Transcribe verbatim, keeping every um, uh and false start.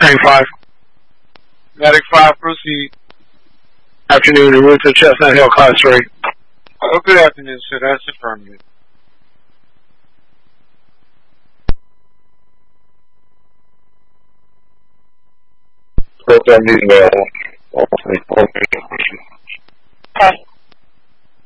Tank five. Medic five, proceed. Afternoon, en route to Chestnut Hill, class three. Oh, good afternoon, sir. That's affirmative. Program needs available.